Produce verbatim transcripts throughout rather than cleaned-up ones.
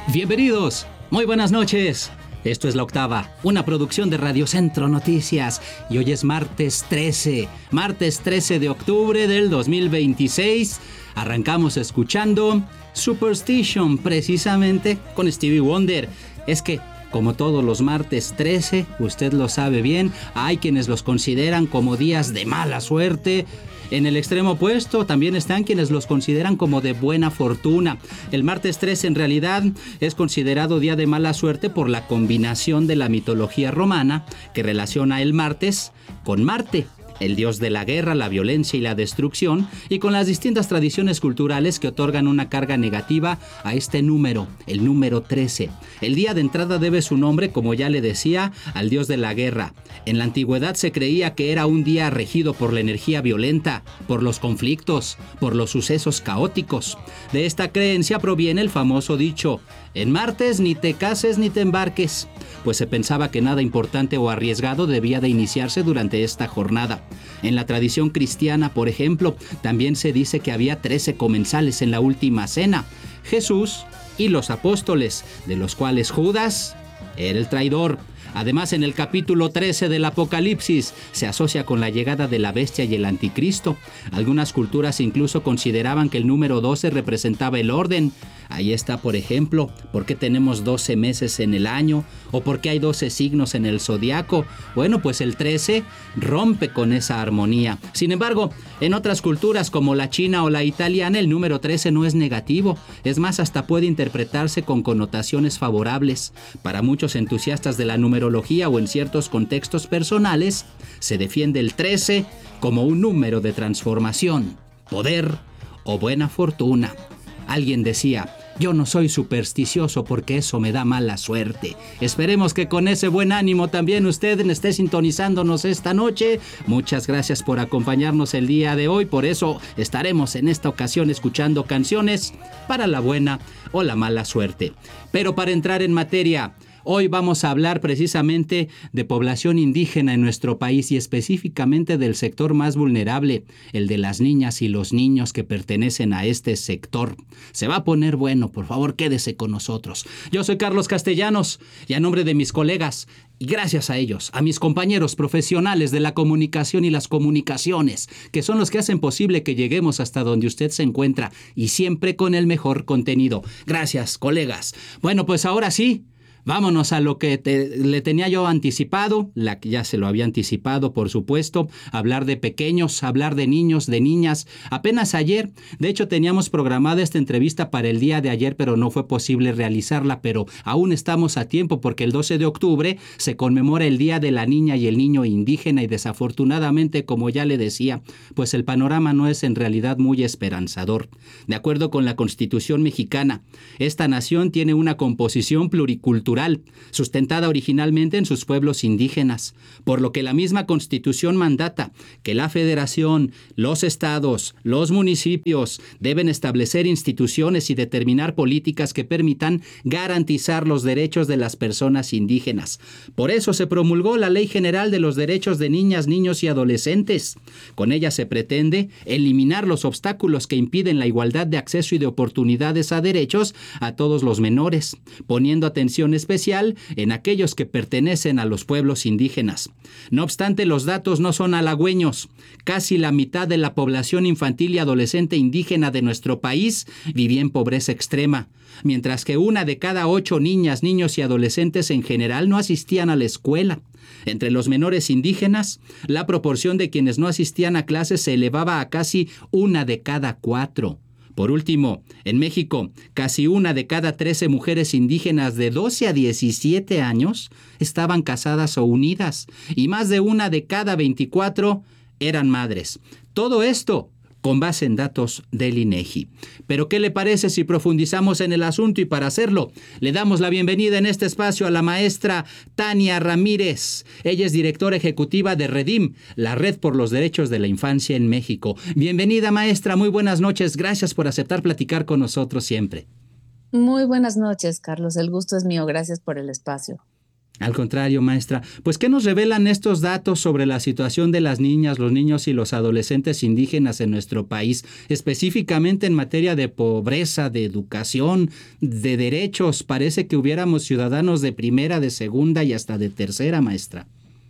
Bienvenidos, muy buenas noches. Esto es La Octava, una producción de Radio Centro Noticias. Y hoy es martes trece, martes trece de octubre del dos mil veintiséis. Arrancamos escuchando Superstition, precisamente con Stevie Wonder. Es que, como todos los martes trece, usted lo sabe bien, hay quienes los consideran como días de mala suerte. En el extremo opuesto también están quienes los consideran como de buena fortuna. El martes trece en realidad es considerado día de mala suerte por la combinación de la mitología romana que relaciona el martes con Marte, el dios de la guerra, la violencia y la destrucción, y con las distintas tradiciones culturales que otorgan una carga negativa a este número, el número trece. El día de entrada debe su nombre, como ya le decía, al dios de la guerra. En la antigüedad se creía que era un día regido por la energía violenta, por los conflictos, por los sucesos caóticos. De esta creencia proviene el famoso dicho: en martes ni te cases ni te embarques, pues se pensaba que nada importante o arriesgado debía de iniciarse durante esta jornada. En la tradición cristiana, por ejemplo, también se dice que había trece comensales en la última cena: Jesús y los apóstoles, de los cuales Judas era el traidor. Además, en el capítulo trece del Apocalipsis se asocia con la llegada de la bestia y el anticristo. Algunas culturas incluso consideraban que el número doce representaba el orden. Ahí está, por ejemplo, por qué tenemos doce meses en el año o por qué hay doce signos en el zodiaco. Bueno, pues el trece rompe con esa armonía. Sin embargo, en otras culturas como la china o la italiana, el número trece no es negativo. Es más, hasta puede interpretarse con connotaciones favorables. Para muchos entusiastas de la numerología o en ciertos contextos personales, se defiende el trece como un número de transformación, poder o buena fortuna. Alguien decía: yo no soy supersticioso porque eso me da mala suerte. Esperemos que con ese buen ánimo también usted esté sintonizándonos esta noche. Muchas gracias por acompañarnos el día de hoy. Por eso estaremos en esta ocasión escuchando canciones para la buena o la mala suerte. Pero para entrar en materia, hoy vamos a hablar precisamente de población indígena en nuestro país y específicamente del sector más vulnerable, el de las niñas y los niños que pertenecen a este sector. Se va a poner bueno, por favor, quédese con nosotros. Yo soy Carlos Castellanos y a nombre de mis colegas, y gracias a ellos, a mis compañeros profesionales de la comunicación y las comunicaciones, que son los que hacen posible que lleguemos hasta donde usted se encuentra y siempre con el mejor contenido. Gracias, colegas. Bueno, pues ahora sí, vámonos a lo que te, le tenía yo anticipado, la que ya se lo había anticipado, por supuesto, hablar de pequeños, hablar de niños, de niñas. Apenas ayer, de hecho, teníamos programada esta entrevista para el día de ayer, pero no fue posible realizarla, pero aún estamos a tiempo porque el doce de octubre se conmemora el Día de la Niña y el Niño Indígena y desafortunadamente, como ya le decía, pues el panorama no es en realidad muy esperanzador. De acuerdo con la Constitución mexicana, esta nación tiene una composición pluricultural sustentada originalmente en sus pueblos indígenas, por lo que la misma Constitución mandata que la Federación, los estados, los municipios deben establecer instituciones y determinar políticas que permitan garantizar los derechos de las personas indígenas. Por eso se promulgó la Ley General de los Derechos de Niñas, Niños y Adolescentes. Con ella se pretende eliminar los obstáculos que impiden la igualdad de acceso y de oportunidades a derechos a todos los menores, poniendo atención especial en aquellos que pertenecen a los pueblos indígenas. No obstante, los datos no son halagüeños. Casi la mitad de la población infantil y adolescente indígena de nuestro país vivía en pobreza extrema, mientras que una de cada ocho niñas, niños y adolescentes en general no asistían a la escuela. Entre los menores indígenas, la proporción de quienes no asistían a clases se elevaba a casi una de cada cuatro. Por último, en México, casi una de cada trece mujeres indígenas de doce a diecisiete años estaban casadas o unidas, y más de una de cada veinticuatro eran madres. Todo esto con base en datos del INEGI. Pero ¿qué le parece si profundizamos en el asunto? Y para hacerlo, le damos la bienvenida en este espacio a la maestra Tania Ramírez. Ella es directora ejecutiva de REDIM, la Red por los Derechos de la Infancia en México. Bienvenida, maestra, muy buenas noches. Gracias por aceptar platicar con nosotros siempre. Muy buenas noches, Carlos. El gusto es mío. Gracias por el espacio. Al contrario, maestra, pues ¿qué nos revelan estos datos sobre la situación de las niñas, los niños y los adolescentes indígenas en nuestro país, específicamente en materia de pobreza, de educación, de derechos? Parece que hubiéramos ciudadanos de primera, de segunda y hasta de tercera, maestra.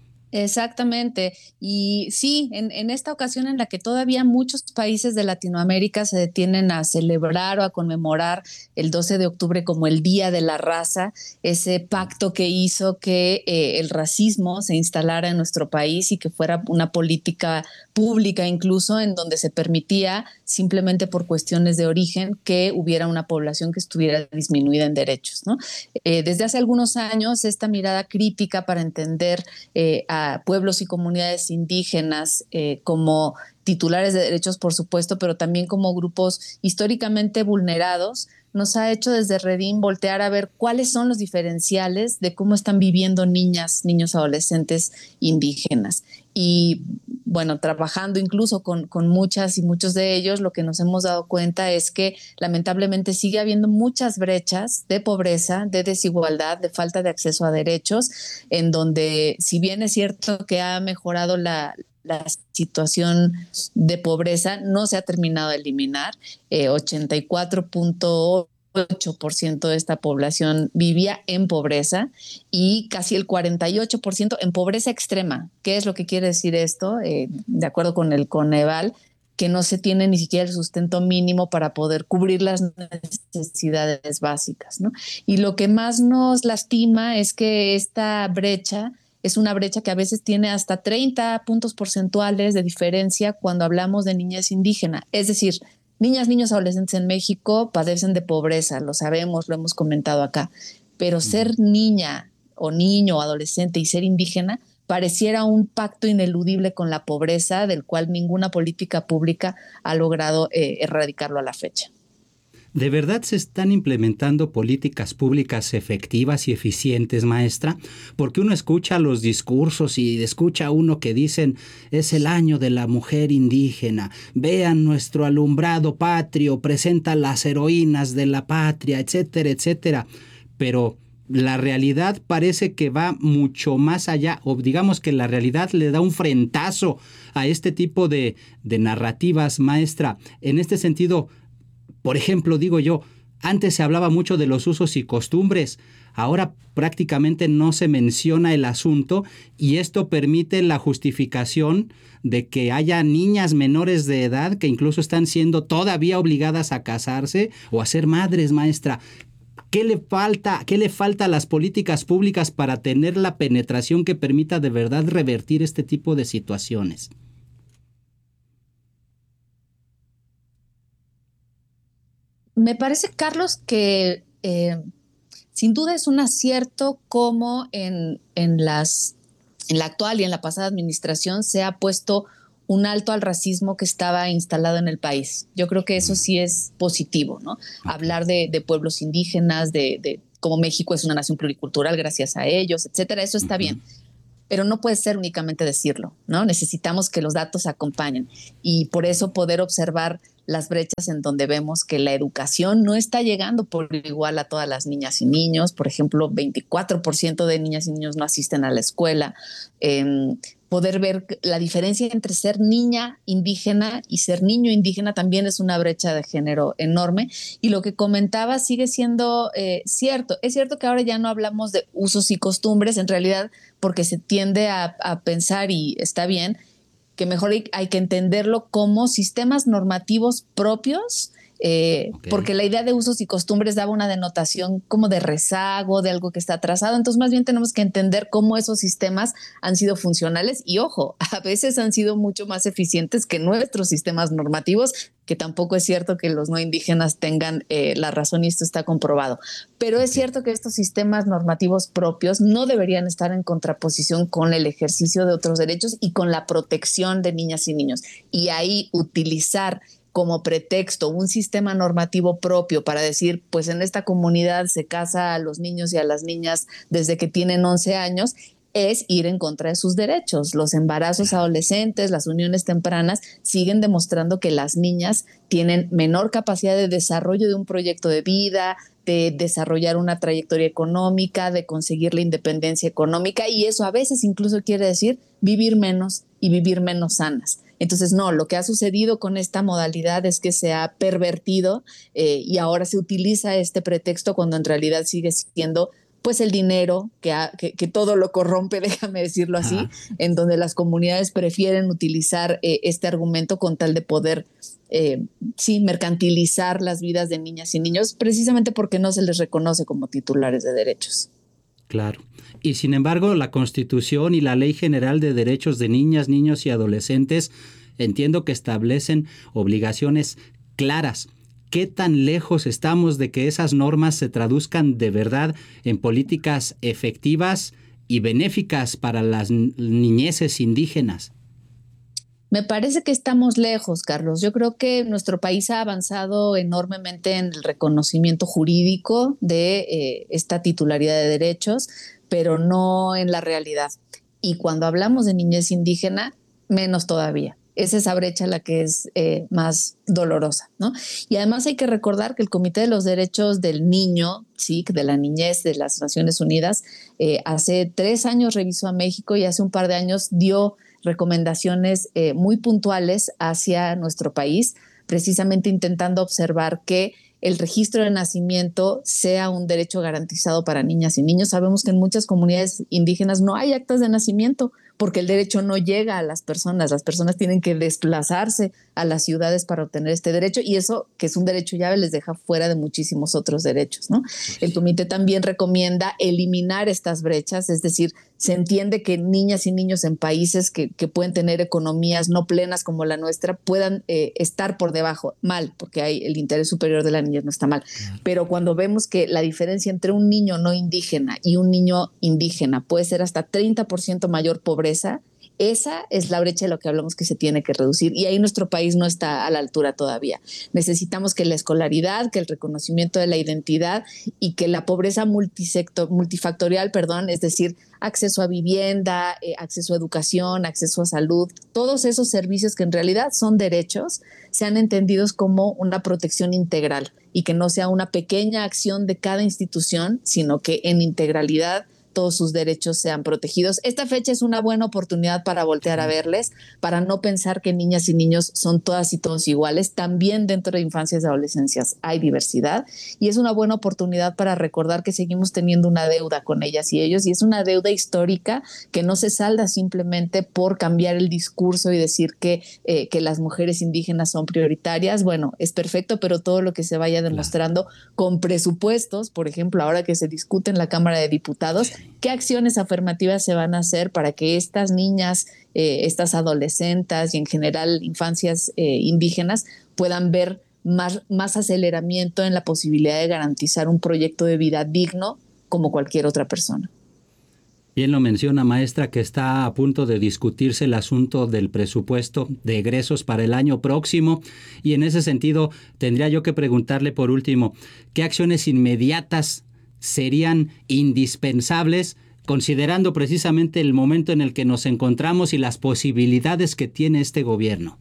Exactamente. Y sí, en, en esta ocasión en la que todavía muchos países de Latinoamérica se detienen a celebrar o a conmemorar el doce de octubre como el Día de la Raza, ese pacto que hizo que eh, el racismo se instalara en nuestro país y que fuera una política pública incluso en donde se permitía simplemente por cuestiones de origen que hubiera una población que estuviera disminuida en derechos, ¿no? Eh, desde hace algunos años esta mirada crítica para entender eh, a pueblos y comunidades indígenas eh, como titulares de derechos, por supuesto, pero también como grupos históricamente vulnerados, nos ha hecho desde Redim voltear a ver cuáles son los diferenciales de cómo están viviendo niñas, niños, adolescentes indígenas. Y bueno, trabajando incluso con, con muchas y muchos de ellos, lo que nos hemos dado cuenta es que lamentablemente sigue habiendo muchas brechas de pobreza, de desigualdad, de falta de acceso a derechos, en donde si bien es cierto que ha mejorado la, la situación de pobreza, no se ha terminado de eliminar. Eh, ochenta y cuatro punto ocho por ciento de esta población vivía en pobreza y casi el cuarenta y ocho por ciento en pobreza extrema. ¿Qué es lo que quiere decir esto? Eh, de acuerdo con el Coneval, que no se tiene ni siquiera el sustento mínimo para poder cubrir las necesidades básicas, ¿no? Y lo que más nos lastima es que esta brecha es una brecha que a veces tiene hasta treinta puntos porcentuales de diferencia cuando hablamos de niñez indígena. Es decir, niñas, niños, adolescentes en México padecen de pobreza, lo sabemos, lo hemos comentado acá, pero ser niña o niño o adolescente y ser indígena pareciera un pacto ineludible con la pobreza del cual ninguna política pública ha logrado eh, erradicarlo a la fecha. ¿De verdad se están implementando políticas públicas efectivas y eficientes, maestra? Porque uno escucha los discursos y escucha a uno que dicen es el año de la mujer indígena, vean nuestro alumbrado patrio, presenta las heroínas de la patria, etcétera, etcétera. Pero la realidad parece que va mucho más allá, o digamos que la realidad le da un frentazo a este tipo de, de narrativas, maestra. En este sentido, por ejemplo, digo yo, antes se hablaba mucho de los usos y costumbres, ahora prácticamente no se menciona el asunto y esto permite la justificación de que haya niñas menores de edad que incluso están siendo todavía obligadas a casarse o a ser madres, maestra. ¿Qué le falta, qué le falta a las políticas públicas para tener la penetración que permita de verdad revertir este tipo de situaciones? Me parece, Carlos, que eh, sin duda es un acierto cómo en, en, las, en la actual y en la pasada administración se ha puesto un alto al racismo que estaba instalado en el país. Yo creo que eso sí es positivo, ¿no? Hablar de, de pueblos indígenas, de, de cómo México es una nación pluricultural gracias a ellos, etcétera, eso está bien. Pero no puede ser únicamente decirlo, ¿no? Necesitamos que los datos acompañen y por eso poder observar las brechas en donde vemos que la educación no está llegando por igual a todas las niñas y niños. Por ejemplo, veinticuatro por ciento de niñas y niños no asisten a la escuela. Eh, poder ver la diferencia entre ser niña indígena y ser niño indígena también es una brecha de género enorme. Y lo que comentaba sigue siendo eh, cierto. Es cierto que ahora ya no hablamos de usos y costumbres, en realidad, porque se tiende a, a pensar, y está bien, que mejor hay, hay que entenderlo como sistemas normativos propios, eh, okay. porque la idea de usos y costumbres daba una denotación como de rezago, de algo que está atrasado. Entonces, más bien tenemos que entender cómo esos sistemas han sido funcionales y, ojo, a veces han sido mucho más eficientes que nuestros sistemas normativos, que tampoco es cierto que los no indígenas tengan eh, la razón y esto está comprobado. Pero es cierto que estos sistemas normativos propios no deberían estar en contraposición con el ejercicio de otros derechos y con la protección de niñas y niños. Y ahí utilizar como pretexto un sistema normativo propio para decir, pues en esta comunidad se casa a los niños y a las niñas desde que tienen once años, es ir en contra de sus derechos. Los embarazos adolescentes, las uniones tempranas siguen demostrando que las niñas tienen menor capacidad de desarrollo de un proyecto de vida, de desarrollar una trayectoria económica, de conseguir la independencia económica, y eso a veces incluso quiere decir vivir menos y vivir menos sanas. Entonces, no, lo que ha sucedido con esta modalidad es que se ha pervertido eh, y ahora se utiliza este pretexto cuando en realidad sigue siendo pues el dinero que, ha, que, que todo lo corrompe, déjame decirlo así, Ajá. en donde las comunidades prefieren utilizar eh, este argumento con tal de poder, eh, sí, mercantilizar las vidas de niñas y niños, precisamente porque no se les reconoce como titulares de derechos. Claro. Y sin embargo, la Constitución y la Ley General de Derechos de Niñas, Niños y Adolescentes entiendo que establecen obligaciones claras. ¿Qué tan lejos estamos de que esas normas se traduzcan de verdad en políticas efectivas y benéficas para las niñeces indígenas? Me parece que estamos lejos, Carlos. Yo creo que nuestro país ha avanzado enormemente en el reconocimiento jurídico de eh, esta titularidad de derechos, pero no en la realidad. Y cuando hablamos de niñez indígena, menos todavía. Es esa brecha la que es eh, más dolorosa, ¿no? Y además hay que recordar que el Comité de los Derechos del Niño, sí, de la niñez de las Naciones Unidas, eh, hace tres años revisó a México y hace un par de años dio recomendaciones eh, muy puntuales hacia nuestro país, precisamente intentando observar que el registro de nacimiento sea un derecho garantizado para niñas y niños. Sabemos que en muchas comunidades indígenas no hay actas de nacimiento porque el derecho no llega a las personas. Las personas tienen que desplazarse a las ciudades para obtener este derecho y eso, que es un derecho llave, les deja fuera de muchísimos otros derechos, ¿no? El comité también recomienda eliminar estas brechas, es decir, se entiende que niñas y niños en países que, que pueden tener economías no plenas como la nuestra puedan eh, estar por debajo, mal, porque hay el interés superior de la niñez no está mal. Claro. Pero cuando vemos que la diferencia entre un niño no indígena y un niño indígena puede ser hasta treinta por ciento mayor pobreza, esa es la brecha de lo que hablamos que se tiene que reducir y ahí nuestro país no está a la altura todavía. Necesitamos que la escolaridad, que el reconocimiento de la identidad y que la pobreza multisector, multifactorial, perdón, es decir, acceso a vivienda, eh, acceso a educación, acceso a salud, todos esos servicios que en realidad son derechos, sean entendidos como una protección integral y que no sea una pequeña acción de cada institución, sino que en integralidad todos sus derechos sean protegidos. Esta fecha es una buena oportunidad para voltear a verles, para no pensar que niñas y niños son todas y todos iguales. También dentro de infancias y adolescencias hay diversidad y es una buena oportunidad para recordar que seguimos teniendo una deuda con ellas y ellos y es una deuda histórica que no se salda simplemente por cambiar el discurso y decir que, eh, que las mujeres indígenas son prioritarias. Bueno, es perfecto, pero todo lo que se vaya demostrando claro. Con presupuestos, por ejemplo, ahora que se discute en la Cámara de Diputados, sí. ¿Qué acciones afirmativas se van a hacer para que estas niñas, eh, estas adolescentes y en general infancias eh, indígenas puedan ver más, más aceleramiento en la posibilidad de garantizar un proyecto de vida digno como cualquier otra persona? Bien lo menciona, maestra, que está a punto de discutirse el asunto del presupuesto de egresos para el año próximo y en ese sentido tendría yo que preguntarle por último, ¿qué acciones inmediatas serían indispensables considerando precisamente el momento en el que nos encontramos y las posibilidades que tiene este gobierno?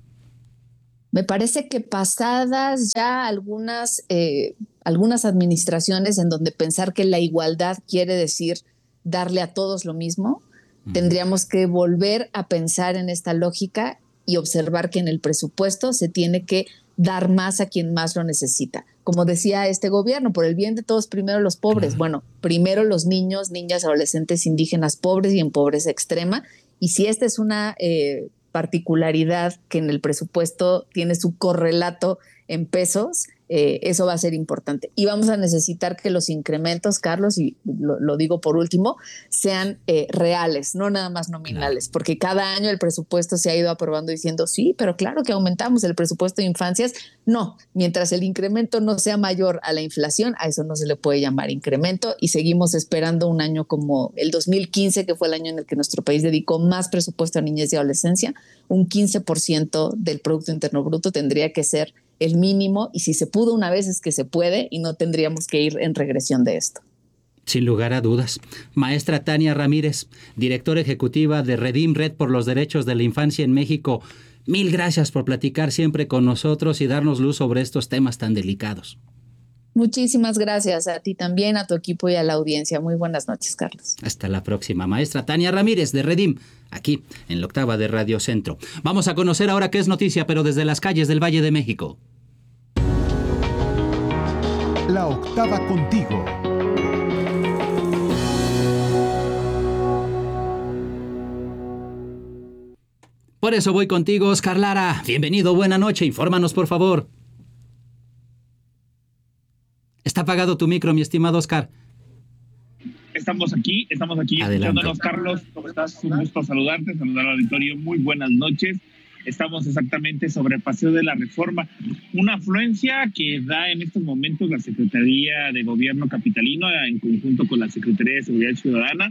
Me parece que pasadas ya algunas, eh, algunas administraciones en donde pensar que la igualdad quiere decir darle a todos lo mismo, uh-huh. Tendríamos que volver a pensar en esta lógica y observar que en el presupuesto se tiene que dar más a quien más lo necesita. Como decía este gobierno, por el bien de todos, primero los pobres. Claro. Bueno, primero los niños, niñas, adolescentes indígenas pobres y en pobreza extrema. Y si esta es una eh, particularidad que en el presupuesto tiene su correlato en pesos, eh, eso va a ser importante. Y vamos a necesitar que los incrementos, Carlos, y lo, lo digo por último, sean eh, reales, no nada más nominales, claro. Porque cada año el presupuesto se ha ido aprobando diciendo, sí, pero claro que aumentamos el presupuesto de infancias. No, mientras el incremento no sea mayor a la inflación, a eso no se le puede llamar incremento y seguimos esperando un año como el dos mil quince, que fue el año en el que nuestro país dedicó más presupuesto a niñez y adolescencia. Un quince por ciento del Producto Interno Bruto tendría que ser el mínimo y si se pudo una vez es que se puede y no tendríamos que ir en regresión de esto. Sin lugar a dudas. Maestra Tania Ramírez, directora ejecutiva de Redim, Red por los Derechos de la Infancia en México, mil gracias por platicar siempre con nosotros y darnos luz sobre estos temas tan delicados. Muchísimas gracias a ti también, a tu equipo y a la audiencia. Muy buenas noches, Carlos. Hasta la próxima. Maestra Tania Ramírez de Redim, aquí en la octava de Radio Centro. Vamos a conocer ahora qué es noticia, pero desde las calles del Valle de México. La octava contigo. Por eso voy contigo, Oscar Lara. Bienvenido, buena noche. Infórmanos, por favor. Está apagado tu micro, mi estimado Oscar. Estamos aquí, estamos aquí escuchándonos. Carlos, ¿cómo estás? Un gusto saludarte, saludar al auditorio. Muy buenas noches. Estamos exactamente sobre el Paseo de la Reforma. Una afluencia que da en estos momentos la Secretaría de Gobierno capitalino en conjunto con la Secretaría de Seguridad Ciudadana,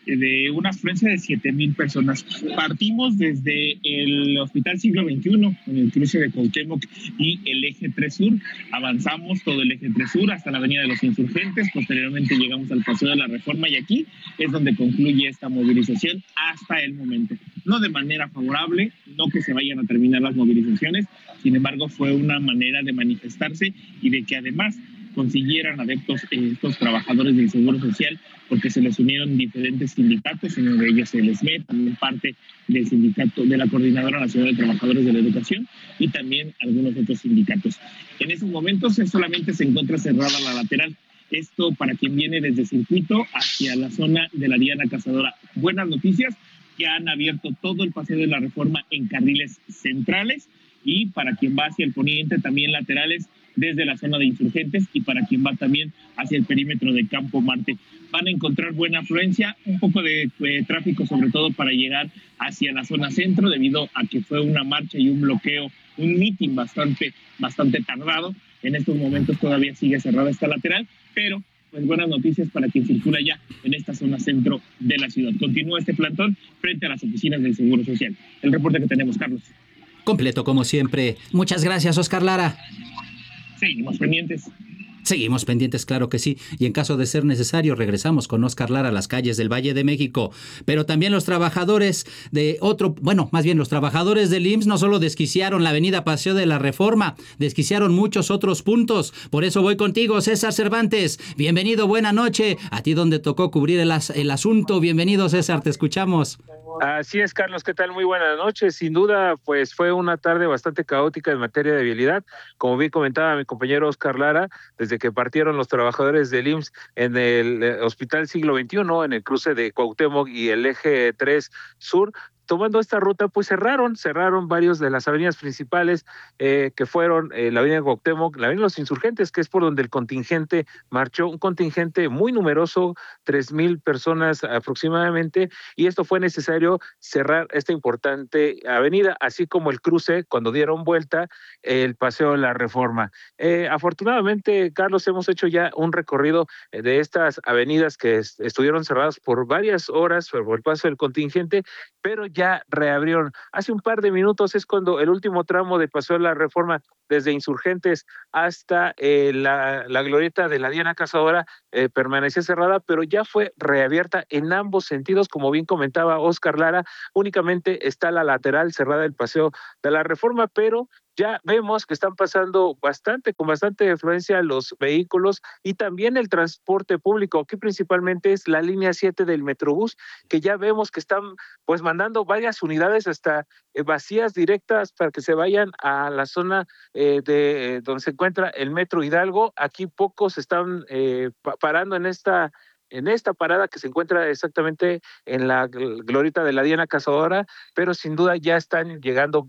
de una afluencia de siete mil personas. Partimos desde el Hospital Siglo veintiuno, en el cruce de Cuauhtémoc y el Eje tres Sur. Avanzamos todo el Eje tres Sur hasta la Avenida de los Insurgentes. Posteriormente llegamos al Paseo de la Reforma y aquí es donde concluye esta movilización hasta el momento. No de manera favorable, no que se vayan a terminar las movilizaciones, sin embargo fue una manera de manifestarse y de que además consiguieran adeptos eh, estos trabajadores del Seguro Social, porque se les unieron diferentes sindicatos, uno de ellos el ESME, también parte del sindicato de la Coordinadora Nacional de Trabajadores de la Educación y también algunos otros sindicatos. En esos momentos solamente se encuentra cerrada la lateral. Esto para quien viene desde Circuito hacia la zona de la Diana Cazadora. Buenas noticias, que han abierto todo el Paseo de la Reforma en carriles centrales y para quien va hacia el poniente también laterales desde la zona de Insurgentes y para quien va también hacia el perímetro de Campo Marte. Van a encontrar buena afluencia, un poco de eh, tráfico sobre todo para llegar hacia la zona centro debido a que fue una marcha y un bloqueo, un mitin bastante, bastante tardado. En estos momentos todavía sigue cerrada esta lateral, pero pues buenas noticias para quien circula ya en esta zona centro de la ciudad. Continúa este plantón frente a las oficinas del Seguro Social. El reporte que tenemos, Carlos. Completo como siempre. Muchas gracias, Oscar Lara. Seguimos pendientes. Seguimos pendientes, claro que sí, y en caso de ser necesario regresamos con Oscar Lara a las calles del Valle de México. Pero también los trabajadores de otro, bueno, más bien los trabajadores del I M S S no solo desquiciaron la avenida Paseo de la Reforma, desquiciaron muchos otros puntos. Por eso voy contigo, César Cervantes. Bienvenido, buena noche. A ti donde tocó cubrir el, as- el asunto. Bienvenido, César, te escuchamos. Así es, Carlos, ¿qué tal? Muy buenas noches. Sin duda, pues fue una tarde bastante caótica en materia de vialidad. Como bien comentaba mi compañero Oscar Lara, desde que partieron los trabajadores del I M S S en el eh, Hospital Siglo veintiuno, en el cruce de Cuauhtémoc y el Eje tres Sur, tomando esta ruta, pues cerraron, cerraron varios de las avenidas principales eh, que fueron eh, la avenida Cuauhtémoc, la avenida Los Insurgentes, que es por donde el contingente marchó, un contingente muy numeroso, tres mil personas aproximadamente, y esto fue necesario cerrar esta importante avenida, así como el cruce, cuando dieron vuelta, el Paseo de la Reforma. Eh, afortunadamente, Carlos, hemos hecho ya un recorrido de estas avenidas que est- estuvieron cerradas por varias horas por el paso del contingente, pero ya reabrieron. Hace un par de minutos es cuando el último tramo de Paseo de la Reforma desde Insurgentes hasta eh, la, la glorieta de la Diana Cazadora eh, permanecía cerrada, pero ya fue reabierta en ambos sentidos, como bien comentaba Oscar Lara. Únicamente está la lateral cerrada del Paseo de la Reforma, pero ya vemos que están pasando bastante, con bastante afluencia los vehículos y también el transporte público. Aquí principalmente es la línea siete del Metrobús, que ya vemos que están pues mandando varias unidades hasta eh, vacías directas para que se vayan a la zona eh, de eh, donde se encuentra el Metro Hidalgo. Aquí pocos están eh, pa- parando en esta en esta parada que se encuentra exactamente en la gl- glorieta de la Diana Cazadora, pero sin duda ya están llegando